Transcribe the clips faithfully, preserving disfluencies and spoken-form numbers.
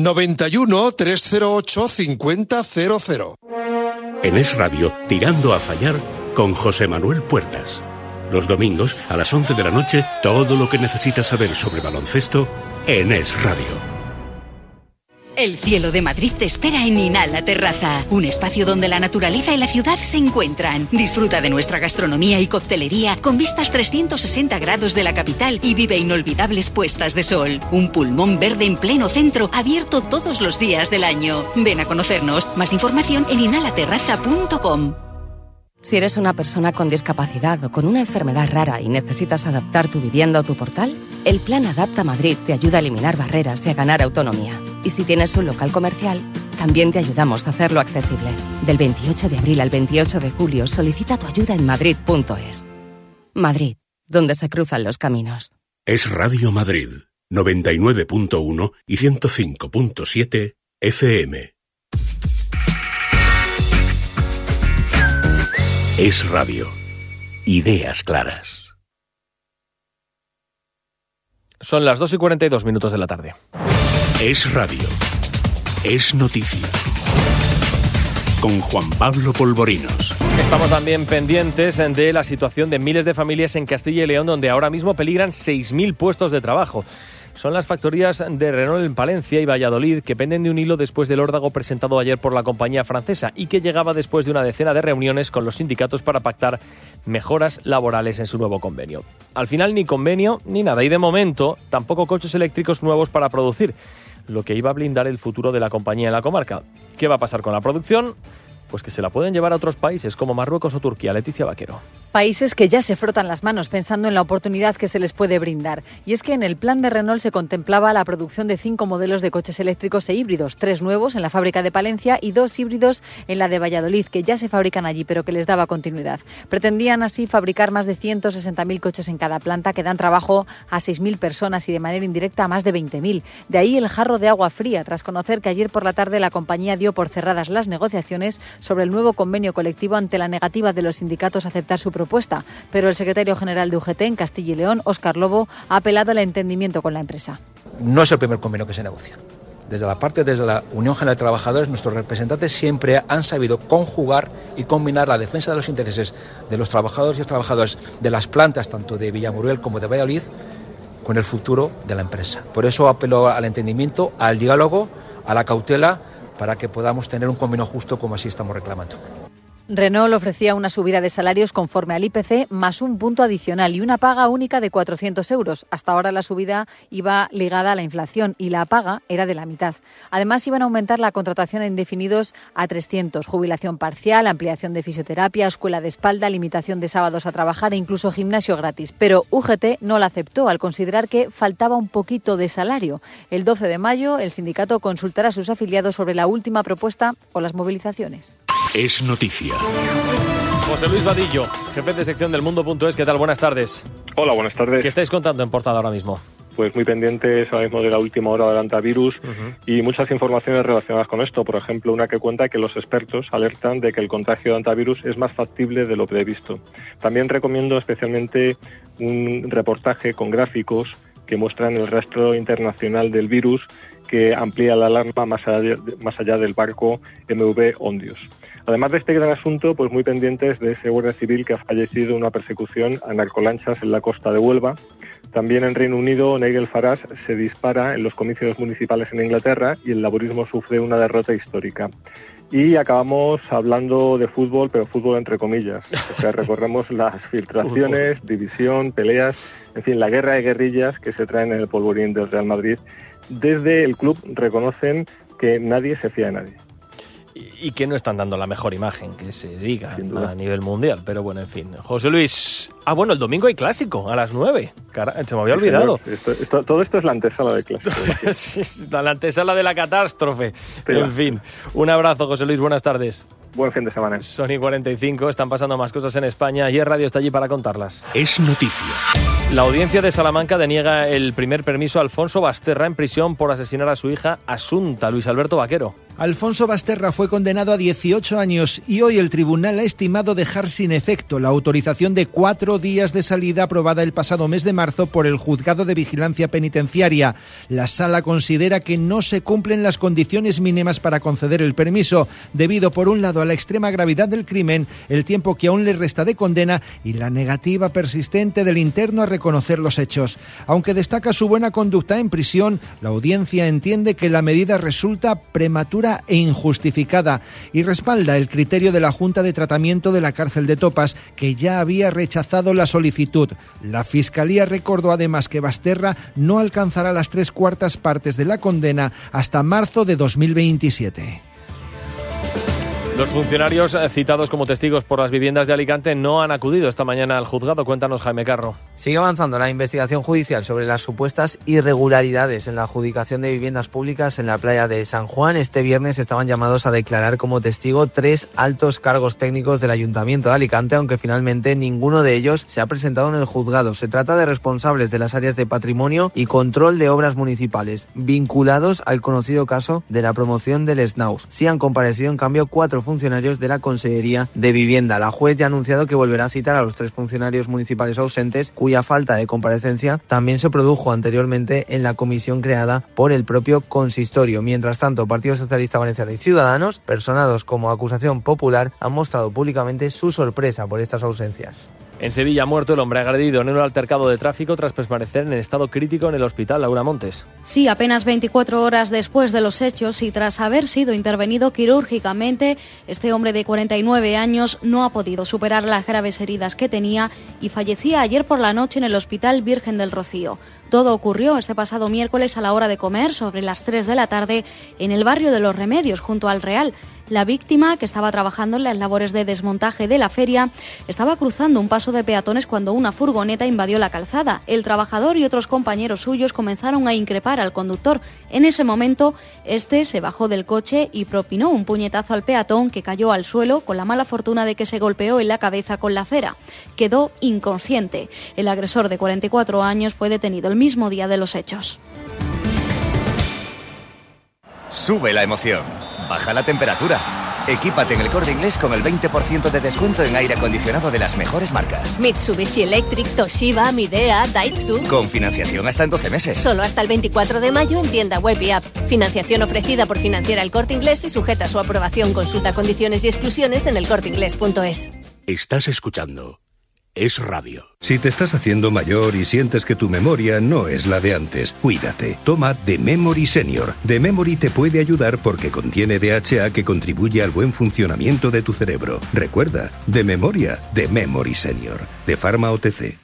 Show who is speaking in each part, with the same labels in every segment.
Speaker 1: noventa y uno, trescientos ocho, cincuenta cero cero.
Speaker 2: En Es Radio, Tirando a Fallar, con José Manuel Puertas. Los domingos, a las once de la noche, todo lo que necesitas saber sobre baloncesto en Es Radio.
Speaker 3: El cielo de Madrid te espera en Inhala Terraza, un espacio donde la naturaleza y la ciudad se encuentran. Disfruta de nuestra gastronomía y coctelería con vistas trescientos sesenta grados de la capital y vive inolvidables puestas de sol. Un pulmón verde en pleno centro, abierto todos los días del año. Ven a conocernos. Más información en inhala terraza punto com.
Speaker 4: Si eres una persona con discapacidad o con una enfermedad rara y necesitas adaptar tu vivienda o tu portal, el Plan Adapta Madrid te ayuda a eliminar barreras y a ganar autonomía. Y si tienes un local comercial, también te ayudamos a hacerlo accesible. Del veintiocho de abril al veintiocho de julio, solicita tu ayuda en madrid punto es. Madrid, donde se cruzan los caminos.
Speaker 2: Es Radio Madrid, noventa y nueve punto uno y ciento cinco punto siete F M. Es Radio. Ideas claras.
Speaker 5: Son las dos y cuarenta y dos minutos de la tarde.
Speaker 2: Es Radio. Es noticia. Con Juan Pablo Polvorinos.
Speaker 5: Estamos también pendientes de la situación de miles de familias en Castilla y León, donde ahora mismo peligran seis mil puestos de trabajo. Son las factorías de Renault en Palencia y Valladolid, que penden de un hilo después del órdago presentado ayer por la compañía francesa y que llegaba después de una decena de reuniones con los sindicatos para pactar mejoras laborales en su nuevo convenio. Al final ni convenio ni nada, y de momento tampoco coches eléctricos nuevos para producir, lo que iba a blindar el futuro de la compañía en la comarca. ¿Qué va a pasar con la producción? Pues que se la pueden llevar a otros países como Marruecos o Turquía. Leticia Vaquero.
Speaker 6: Países que ya se frotan las manos pensando en la oportunidad que se les puede brindar. Y es que en el plan de Renault se contemplaba la producción de cinco modelos de coches eléctricos e híbridos, tres nuevos en la fábrica de Palencia y dos híbridos en la de Valladolid, que ya se fabrican allí, pero que les daba continuidad. Pretendían así fabricar más de ciento sesenta mil coches en cada planta, que dan trabajo a seis mil personas y de manera indirecta a más de veinte mil. De ahí el jarro de agua fría, tras conocer que ayer por la tarde la compañía dio por cerradas las negociaciones sobre el nuevo convenio colectivo ante la negativa de los sindicatos a aceptar su propuesta. Pero el secretario general de U G T en Castilla y León, Óscar Lobo, ha apelado al entendimiento con la empresa.
Speaker 7: No es el primer convenio que se negocia. Desde la parte, desde la Unión General de Trabajadores, nuestros representantes siempre han sabido conjugar y combinar la defensa de los intereses de los trabajadores y las trabajadoras de las plantas, tanto de Villamuriel como de Valladolid, con el futuro de la empresa. Por eso apelo al entendimiento, al diálogo, a la cautela, para que podamos tener un convenio justo como así estamos reclamando.
Speaker 6: Renault ofrecía una subida de salarios conforme al I P C más un punto adicional y una paga única de cuatrocientos euros. Hasta ahora la subida iba ligada a la inflación y la paga era de la mitad. Además iban a aumentar la contratación a indefinidos a trescientos, jubilación parcial, ampliación de fisioterapia, escuela de espalda, limitación de sábados a trabajar e incluso gimnasio gratis. Pero U G T no la aceptó al considerar que faltaba un poquito de salario. El doce de mayo el sindicato consultará a sus afiliados sobre la última propuesta o las movilizaciones.
Speaker 2: Es noticia.
Speaker 5: José Luis Vadillo, jefe de sección del Mundo punto es. ¿Qué tal? Buenas tardes.
Speaker 8: Hola, buenas tardes.
Speaker 5: ¿Qué estáis contando en portada ahora mismo?
Speaker 8: Pues muy pendientes ahora mismo de la última hora del antivirus uh-huh. y muchas informaciones relacionadas con esto. Por ejemplo, una que cuenta que los expertos alertan de que el contagio de antivirus es más factible de lo previsto. También recomiendo especialmente un reportaje con gráficos que muestran el rastro internacional del virus, que amplía la alarma más allá, más allá del barco M V Ondios. Además de este gran asunto, pues muy pendientes de ese guardia civil que ha fallecido en una persecución a narcolanchas en la costa de Huelva. También en Reino Unido, Nigel Farage se dispara en los comicios municipales en Inglaterra y el laborismo sufre una derrota histórica. Y acabamos hablando de fútbol, pero fútbol entre comillas. O sea, recorremos las filtraciones, división, peleas, en fin, la guerra de guerrillas que se traen en el polvorín del Real Madrid. Desde el club reconocen que nadie se fía de nadie.
Speaker 5: Y que no están dando la mejor imagen, que se diga a nivel mundial, pero bueno, en fin. José Luis, ah bueno, el domingo hay clásico, a las nueve, Cara, se me había olvidado.
Speaker 8: Esto, esto, todo esto es la antesala del clásico.
Speaker 5: Sí, la antesala de la catástrofe, sí, en fin. Un abrazo, José Luis, buenas tardes.
Speaker 8: Buen fin de semana.
Speaker 5: Son y cuarenta y cinco, están pasando más cosas en España y el Radio está allí para contarlas.
Speaker 2: Es noticia.
Speaker 5: La audiencia de Salamanca deniega el primer permiso a Alfonso Basterra en prisión por asesinar a su hija Asunta. Luis Alberto Vaquero.
Speaker 9: Alfonso Basterra fue condenado a dieciocho años y hoy el tribunal ha estimado dejar sin efecto la autorización de cuatro días de salida aprobada el pasado mes de marzo por el Juzgado de Vigilancia Penitenciaria. La sala considera que no se cumplen las condiciones mínimas para conceder el permiso, debido por un lado a la extrema gravedad del crimen, el tiempo que aún le resta de condena y la negativa persistente del interno a reconocer los hechos. Aunque destaca su buena conducta en prisión, la audiencia entiende que la medida resulta prematura e injustificada y respalda el criterio de la Junta de Tratamiento de la Cárcel de Topas, que ya había rechazado la solicitud. La Fiscalía recordó además que Basterra no alcanzará las tres cuartas partes de la condena hasta marzo de dos mil veintisiete.
Speaker 5: Los funcionarios citados como testigos por las viviendas de Alicante no han acudido esta mañana al juzgado. Cuéntanos, Jaime Carro.
Speaker 10: Sigue avanzando la investigación judicial sobre las supuestas irregularidades en la adjudicación de viviendas públicas en la playa de San Juan. Este viernes estaban llamados a declarar como testigo tres altos cargos técnicos del Ayuntamiento de Alicante, aunque finalmente ninguno de ellos se ha presentado en el juzgado. Se trata de responsables de las áreas de patrimonio y control de obras municipales, vinculados al conocido caso de la promoción del Snaus. Sí han comparecido, en cambio, cuatro funcionarios de la Consellería de Vivienda. La juez ya ha anunciado que volverá a citar a los tres funcionarios municipales ausentes, cuya falta de comparecencia también se produjo anteriormente en la comisión creada por el propio consistorio. Mientras tanto, Partido Socialista Valenciano y Ciudadanos, personados como acusación popular, han mostrado públicamente su sorpresa por estas ausencias.
Speaker 5: En Sevilla ha muerto el hombre agredido en un altercado de tráfico tras permanecer en estado crítico en el hospital. Laura Montes.
Speaker 11: Sí, apenas veinticuatro horas después de los hechos y tras haber sido intervenido quirúrgicamente, este hombre de cuarenta y nueve años no ha podido superar las graves heridas que tenía y fallecía ayer por la noche en el Hospital Virgen del Rocío. Todo ocurrió este pasado miércoles a la hora de comer, sobre las tres de la tarde, en el barrio de Los Remedios, junto al Real. La víctima, que estaba trabajando en las labores de desmontaje de la feria, estaba cruzando un paso de peatones cuando una furgoneta invadió la calzada. El trabajador y otros compañeros suyos comenzaron a increpar al conductor. En ese momento, este se bajó del coche y propinó un puñetazo al peatón, que cayó al suelo con la mala fortuna de que se golpeó en la cabeza con la acera. Quedó inconsciente. El agresor de cuarenta y cuatro años fue detenido el mismo día de los hechos.
Speaker 12: Sube la emoción, baja la temperatura. Equípate en El Corte Inglés con el veinte por ciento de descuento en aire acondicionado de las mejores marcas.
Speaker 13: Mitsubishi Electric, Toshiba, Midea, Daihatsu.
Speaker 12: Con financiación hasta en doce meses.
Speaker 13: Solo hasta el veinticuatro de mayo en tienda web y app. Financiación ofrecida por Financiera El Corte Inglés y sujeta a su aprobación. Consulta condiciones y exclusiones en elcorteinglés punto es.
Speaker 2: Estás escuchando Es Radio.
Speaker 14: Si te estás haciendo mayor y sientes que tu memoria no es la de antes, cuídate. Toma The Memory Senior. The Memory te puede ayudar porque contiene D H A que contribuye al buen funcionamiento de tu cerebro. Recuerda, de memoria, The Memory Senior. De Pharma O T C.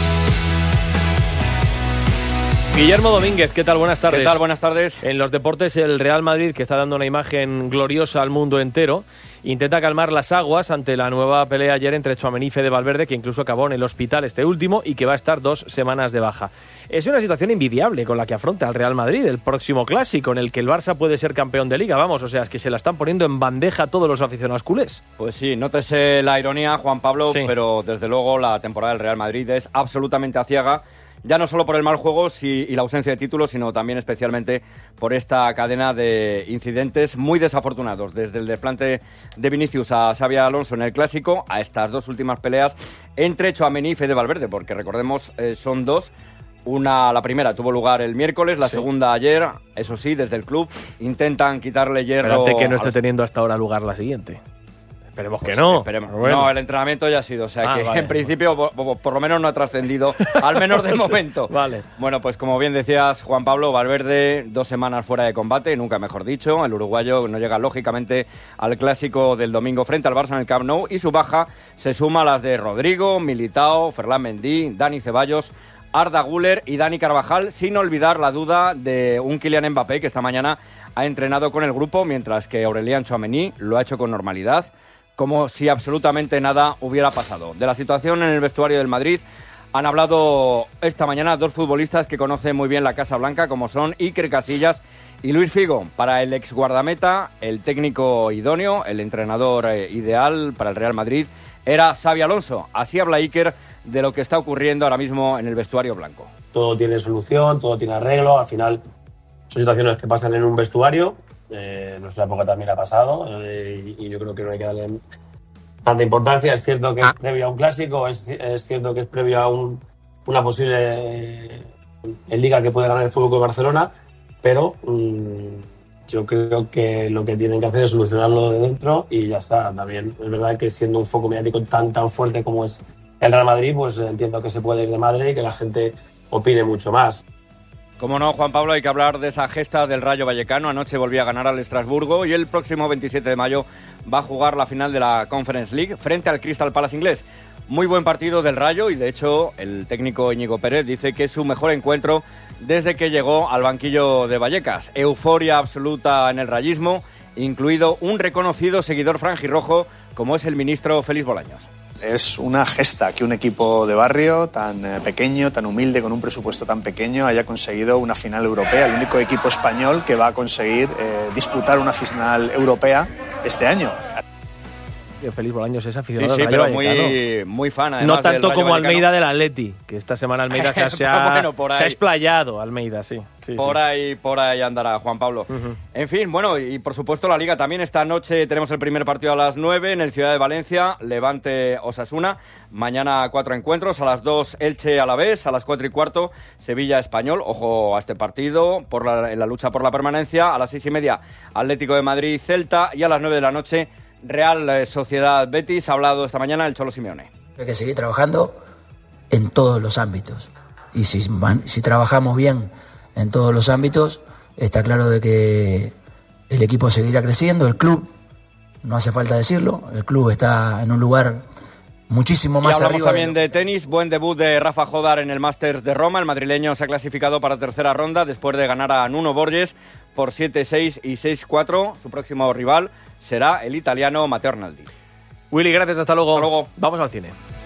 Speaker 5: Guillermo Domínguez, ¿qué tal? Buenas tardes.
Speaker 15: ¿Qué tal? Buenas tardes.
Speaker 5: En los deportes, el Real Madrid, que está dando una imagen gloriosa al mundo entero, intenta calmar las aguas ante la nueva pelea ayer entre Tchouaméni y Fede Valverde, que incluso acabó en el hospital este último y que va a estar dos semanas de baja. Es una situación envidiable con la que afronta el Real Madrid el próximo clásico, en el que el Barça puede ser campeón de Liga. Vamos, o sea, es que se la están poniendo en bandeja todos los aficionados culés.
Speaker 15: Pues sí, nótese la ironía, Juan Pablo,
Speaker 5: sí.
Speaker 15: Pero desde luego la temporada del Real Madrid es absolutamente aciaga. Ya no solo por el mal juego y la ausencia de títulos, sino también especialmente por esta cadena de incidentes muy desafortunados. Desde el desplante de Vinicius a Xabi Alonso en el Clásico, a estas dos últimas peleas entre Tchouaméni y Fede Valverde, porque recordemos, eh, son dos. Una, la primera tuvo lugar el miércoles, la sí. segunda ayer, eso sí, desde el club intentan quitarle hierro.
Speaker 5: Espérate que no esté teniendo hasta ahora lugar la siguiente. Esperemos
Speaker 15: pues
Speaker 5: que no.
Speaker 15: Esperemos.
Speaker 5: Bueno.
Speaker 15: No, el entrenamiento ya ha sido, o sea
Speaker 5: ah,
Speaker 15: que
Speaker 5: vale,
Speaker 15: en principio
Speaker 5: vale.
Speaker 15: por, por lo menos no ha trascendido, al menos de momento.
Speaker 5: Vale.
Speaker 15: Bueno, pues como bien decías, Juan Pablo, Valverde, dos semanas fuera de combate, nunca mejor dicho. El uruguayo no llega lógicamente al clásico del domingo frente al Barça en el Camp Nou y su baja se suma a las de Rodrigo, Militao, Ferland Mendy, Dani Ceballos, Arda Güler y Dani Carvajal, sin olvidar la duda de un Kylian Mbappé que esta mañana ha entrenado con el grupo, mientras que Aurélien Tchouaméni lo ha hecho con normalidad, como si absolutamente nada hubiera pasado. De la situación en el vestuario del Madrid han hablado esta mañana dos futbolistas que conocen muy bien la Casa Blanca, como son Iker Casillas y Luis Figo. Para el ex guardameta, el técnico idóneo, el entrenador eh, ideal para el Real Madrid, era Xabi Alonso. Así habla Iker de lo que está ocurriendo ahora mismo en el vestuario blanco.
Speaker 16: Todo tiene solución, todo tiene arreglo, al final son situaciones que pasan en un vestuario Eh, nuestra época también ha pasado eh, y, y yo creo que no hay que darle tanta importancia. Es cierto que es previo a un clásico, es, es cierto que es previo a un, una posible eh, en Liga que puede ganar el F C Barcelona, pero mmm, yo creo que lo que tienen que hacer es solucionarlo de dentro y ya está. También es verdad que siendo un foco mediático tan tan fuerte como es el Real Madrid, pues entiendo que se puede ir de madre y que la gente opine mucho más.
Speaker 15: Como no, Juan Pablo, hay que hablar de esa gesta del Rayo Vallecano. Anoche volvió a ganar al Estrasburgo y el próximo veintisiete de mayo va a jugar la final de la Conference League frente al Crystal Palace inglés. Muy buen partido del Rayo y, de hecho, el técnico Íñigo Pérez dice que es su mejor encuentro desde que llegó al banquillo de Vallecas. Euforia absoluta en el rayismo, incluido un reconocido seguidor franjirrojo como es el ministro Félix Bolaños.
Speaker 17: Es una gesta que un equipo de barrio tan eh, pequeño, tan humilde, con un presupuesto tan pequeño, haya conseguido una final europea. El único equipo español que va a conseguir eh, disputar una final europea este año.
Speaker 5: Félix Bolaños es aficionado
Speaker 15: sí, sí,
Speaker 5: al Rayo
Speaker 15: pero
Speaker 5: Vallecano.
Speaker 15: muy, muy fan. Además,
Speaker 5: no tanto
Speaker 15: del Rayo
Speaker 5: como
Speaker 15: Vallecano.
Speaker 5: Almeida del Atleti, que esta semana Almeida se ha, se ha,
Speaker 15: bueno, por ahí.
Speaker 5: se ha explayado. Almeida, sí. sí
Speaker 15: por,
Speaker 5: sí.
Speaker 15: Ahí, por ahí andará Juan Pablo. Uh-huh. En fin, bueno, y por supuesto la Liga también. Esta noche tenemos el primer partido a las nueve en el Ciudad de Valencia, Levante-Osasuna. Mañana cuatro encuentros, a las dos Elche Alavés, a las cuatro y cuarto Sevilla Español. Ojo a este partido por la, en la lucha por la permanencia. A las seis y media Atlético de Madrid Celta y a las nueve de la noche Real Sociedad Betis. Ha hablado esta mañana el Cholo Simeone.
Speaker 18: Hay que seguir trabajando en todos los ámbitos. Y si, si trabajamos bien en todos los ámbitos, está claro de que el equipo seguirá creciendo, el club, no hace falta decirlo, el club está en un lugar muchísimo más
Speaker 15: y hablamos
Speaker 18: arriba.
Speaker 15: También de... de tenis, buen debut de Rafa Jodar en el Masters de Roma. El madrileño se ha clasificado para tercera ronda después de ganar a Nuno Borges por siete seis y seis cuatro. Su próximo rival será el italiano Matteo Arnaldi.
Speaker 5: Willy, gracias, hasta luego.
Speaker 15: Hasta luego.
Speaker 5: Vamos al cine.